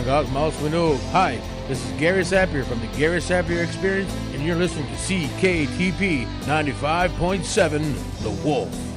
Agog Mouse Minogue. Hi, this is Gary Sapir from the Gary Sapir Experience, and you're listening to CKTP 95.7 The Wolf.